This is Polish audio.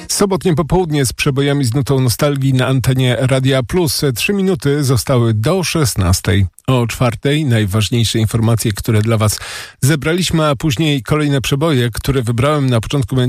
Sobotnie popołudnie z przebojami z nutą nostalgii na antenie Radia Plus. 3 minuty zostały do 16. O 4 najważniejsze informacje, które dla Was zebraliśmy, a później kolejne przeboje, które wybrałem na początku.